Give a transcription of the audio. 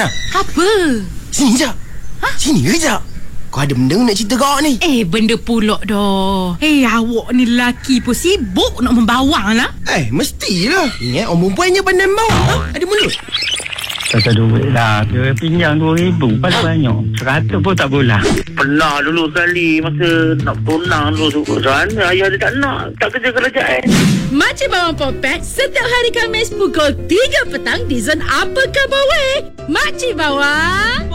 Ana, Apa? sini je. Sini kejap. Kau ada benda nak cerita kau ni? Benda pulak dah. Awak ni lelaki pun sibuk nak membawang lah. Mestilah. Ingat orang perempuannya pandai bawa. Ada mulut. Pasal duit lah. Dia pinjam 2,000 paling banyak. 100 pun tak boleh. Pernah dulu sekali masa nak tunang dulu sana ayah dia tak nak, tak kerja kerajaan. Makcik Bawang Popek setiap hari Khamis pukul 3 petang di Zon Apa Khabar Weh. Makcik Bawang